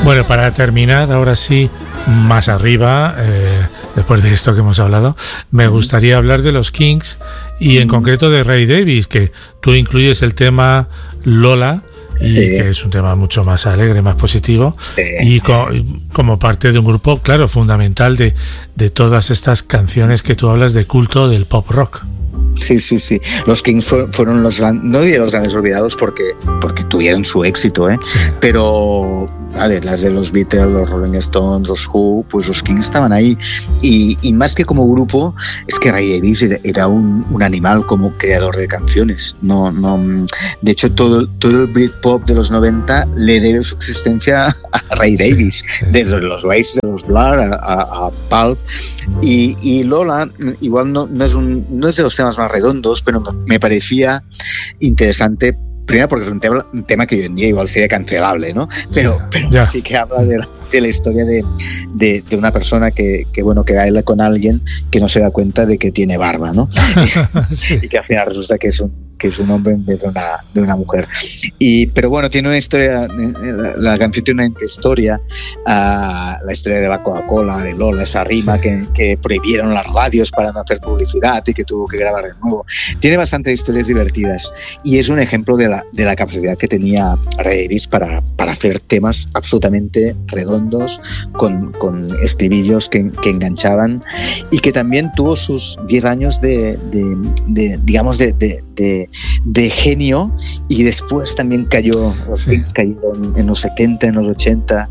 Bueno, para terminar, ahora sí, más arriba, después de esto que hemos hablado, me gustaría hablar de los Kings y en concreto de Ray Davies, que tú incluyes el tema Lola, y que es un tema mucho más alegre, más positivo, y como parte de un grupo, claro, fundamental de todas estas canciones que tú hablas de culto del pop rock. Sí. Los Kings fueron los no diría los grandes olvidados porque tuvieron su éxito, Sí. Pero las de los Beatles, los Rolling Stones, los Who, pues los Kings estaban ahí. Y más que como grupo, es que Ray Davies era un animal como creador de canciones. No, de hecho, todo el Britpop de los 90 le debe su existencia a Ray Davies, sí. Desde los Oasis, de los Blur a Pulp. Y Lola, igual no es de los temas más redondos, pero me parecía interesante. Primero porque es un tema que hoy en día igual sería cancelable, ¿no? Pero sí que habla de la historia de una persona que baila con alguien que no se da cuenta de que tiene barba, ¿no? Sí. Y que al final resulta que es un hombre en vez de una mujer. Pero bueno, tiene una historia, la canción tiene una historia, la historia de la Coca-Cola, de Lola, esa rima, sí. que prohibieron las radios para no hacer publicidad y que tuvo que grabar de nuevo. Tiene bastantes historias divertidas y es un ejemplo de la capacidad que tenía Ray Davies para hacer temas absolutamente redondos, con estribillos que enganchaban, y que también tuvo sus 10 años de genio, y después también los Kings cayeron en los 70, en los 80,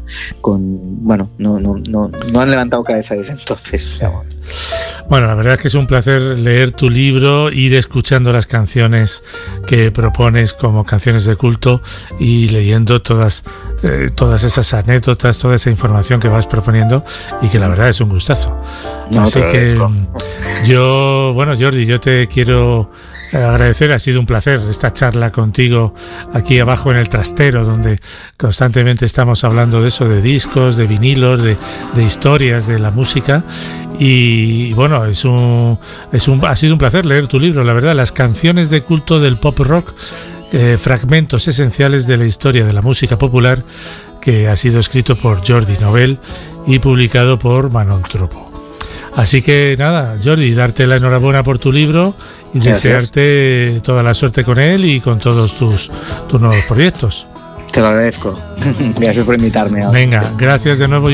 no han levantado cabeza desde entonces. Sí. Bueno, la verdad es que es un placer leer tu libro, ir escuchando las canciones que propones como canciones de culto y leyendo todas esas anécdotas, toda esa información que vas proponiendo, y que la verdad es un gustazo. Así que Jordi, yo te quiero agradecer, ha sido un placer esta charla contigo aquí abajo en el trastero, donde constantemente estamos hablando de eso, de discos, de vinilos, de historias de la música. Y bueno, ha sido un placer leer tu libro, la verdad, las canciones de culto del pop rock, fragmentos esenciales de la historia de la música popular, que ha sido escrito por Jordi Novell y publicado por Manon Tropo. Así que nada, Jordi, darte la enhorabuena por tu libro y desearte toda la suerte con él y con todos tus nuevos proyectos. Te lo agradezco. Gracias por invitarme. Venga, gracias de nuevo.